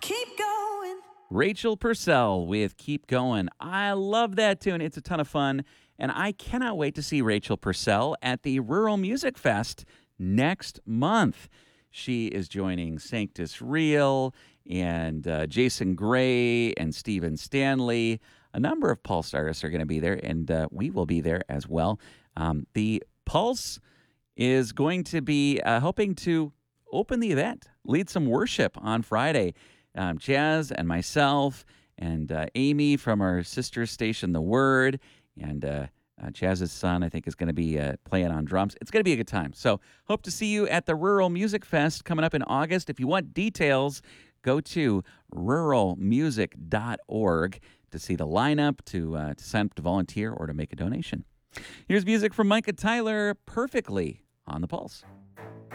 Keep going. Rachel Purcell with Keep Going. I love that tune. It's a ton of fun. And I cannot wait to see Rachel Purcell at the Rural Music Fest next month. She is joining Sanctus Real and Jason Gray and Stephen Stanley. A number of Pulse artists are going to be there, and we will be there as well. The Pulse is going to be hoping to open the event, lead some worship on Friday. Jazz and myself and Amy from our sister station, The Word, and Jazz's son, I think, is going to be playing on drums. It's going to be a good time. So hope to see you at the Rural Music Fest coming up in August. If you want details, go to ruralmusic.org to see the lineup, to sign up to volunteer, or to make a donation. Here's music from Micah Tyler, Perfectly on the Pulse.